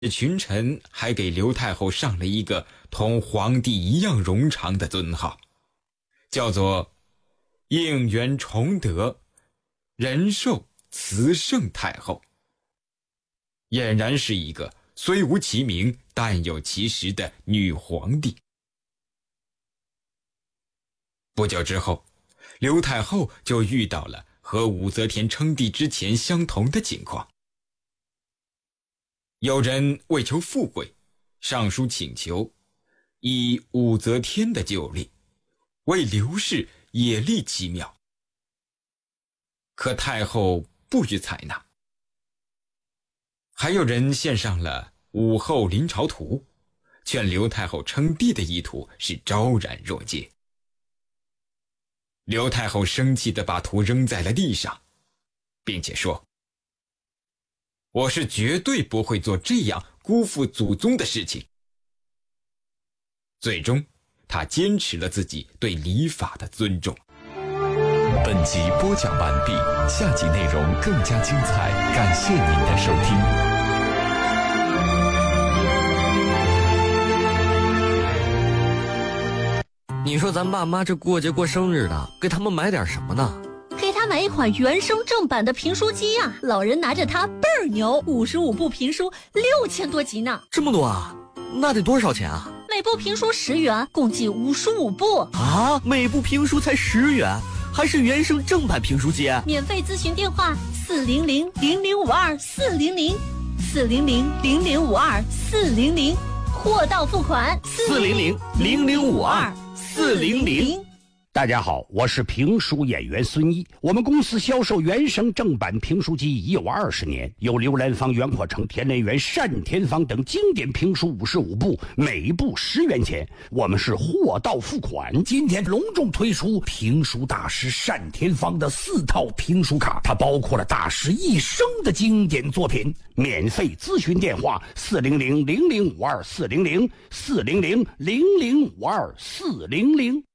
群臣还给刘太后上了一个同皇帝一样冗长的尊号，叫做应元崇德仁寿慈圣太后，俨然是一个虽无其名但有其实的女皇帝。不久之后，刘太后就遇到了和武则天称帝之前相同的情况。有人为求富贵，上书请求以武则天的旧例为刘氏也立其庙，可太后不予采纳。还有人献上了武后临朝图，劝刘太后称帝的意图是昭然若揭。刘太后生气地把图扔在了地上，并且说：我是绝对不会做这样辜负祖宗的事情。最终，他坚持了自己对礼法的尊重。 本集播讲完毕，下集内容更加精彩，感谢您的收听。 你说咱爸妈这过节过生日的，给他们买点什么呢？ 给他买一款原声正版的评书机啊，老人拿着它倍儿牛，55部评书6000多集呢。 这么多啊？那得多少钱啊？ 每部评书10元，共计55部啊！每部评书才10元，还是原声正版评书机。 免费咨询电话400-0052-400，400-0052-400，货到付款 400-0052-400。 大家好，我是评书演员孙一。我们公司销售原声正版评书机已有20年，有刘兰芳、袁阔成、田连元、单田芳等经典评书55部，每部10元钱。我们是货到付款。今天隆重推出评书大师单田芳的4套评书卡，它包括了大师一生的经典作品。免费咨询电话400-0052-400，400-0052-400。